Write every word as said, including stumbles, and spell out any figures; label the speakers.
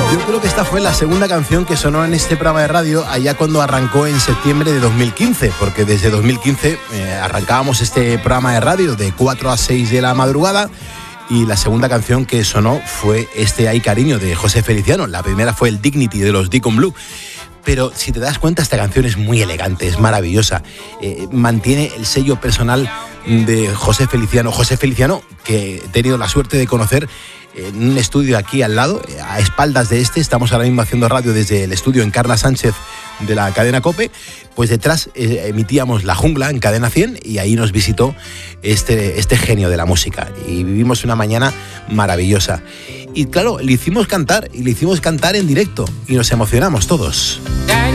Speaker 1: Yo creo que esta fue la segunda canción que sonó en este programa de radio allá cuando arrancó en septiembre de dos mil quince, porque desde dos mil quince eh, arrancábamos este programa de radio de cuatro a seis de la madrugada y la segunda canción que sonó fue este Ay Cariño de José Feliciano. La primera fue el Dignity de los Deacon Blue. Pero si te das cuenta, esta canción es muy elegante, es maravillosa. Eh, mantiene el sello personal de José Feliciano. José Feliciano, que he tenido la suerte de conocer en un estudio aquí al lado, a espaldas de este. Estamos ahora mismo haciendo radio desde el estudio en Carla Sánchez de la cadena COPE. Pues detrás eh, emitíamos La Jungla en Cadena cien y ahí nos visitó este, este genio de la música. Y vivimos una mañana maravillosa. Y claro, le hicimos cantar, y le hicimos cantar en directo y nos emocionamos todos.